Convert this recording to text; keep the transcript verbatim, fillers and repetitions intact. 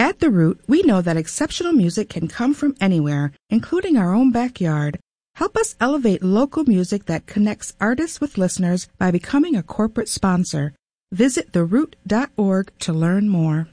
At The Root, we know that exceptional music can come from anywhere, including our own backyard. Help us elevate local music that connects artists with listeners by becoming a corporate sponsor. Visit the root dot org to learn more.